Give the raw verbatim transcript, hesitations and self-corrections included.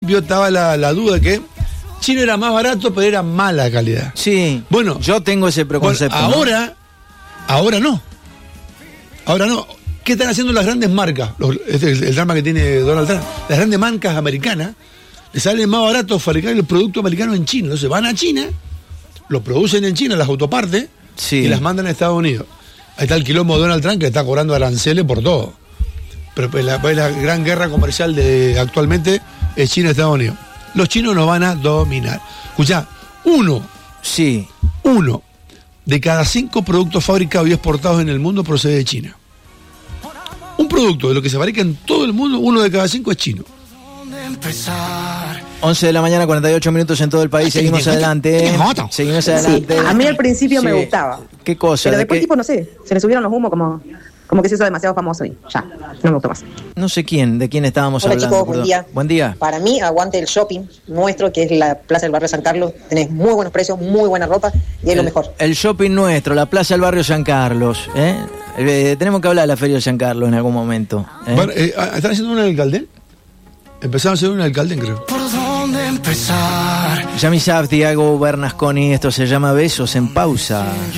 principio estaba la, la duda que chino era más barato, pero era mala calidad. Sí, bueno, yo tengo ese preconcepto. Bueno, ahora, ¿no? ahora no. Ahora no. ¿Qué están haciendo las grandes marcas? Los, este es el, el drama que tiene Donald Trump. Las grandes marcas americanas les sale más barato fabricar el producto americano en China. Entonces van a China, lo producen en China, las autopartes, sí. y las mandan a Estados Unidos. Ahí está el quilombo de Donald Trump que está cobrando aranceles por todo. Pero pues, la, pues, la gran guerra comercial de actualmente es China-Estados Unidos. Los chinos nos van a dominar. Escuchá, uno, sí. uno de cada cinco productos fabricados y exportados en el mundo procede de China. Un producto de lo que se fabrica en todo el mundo, uno de cada cinco es chino. once de la mañana, cuarenta y ocho minutos en todo el país. Seguimos adelante. Seguimos adelante. Sí, a mí al principio sí. me gustaba. ¿Qué cosa? Pero ¿De después, qué? tipo, no sé, se le subieron los humos como, como que se hizo demasiado famoso y ya, no me gustó más. No sé quién, de quién estábamos Hola, hablando. chicos, buen día. Buen día. Para mí, aguante el shopping nuestro, que es la Plaza del Barrio San Carlos. Tenés muy buenos precios, muy buena ropa y es el, lo mejor. El shopping nuestro, la Plaza del Barrio San Carlos. ¿eh? Eh, tenemos que hablar de la Feria de San Carlos en algún momento. ¿eh? Bueno, eh, ¿están haciendo una en el Caldén? Empezaron a hacer una en el Caldén, creo. ¿Por dónde empezar? Yami Saf, Diego Bernasconi, esto se llama Besos en Pausa.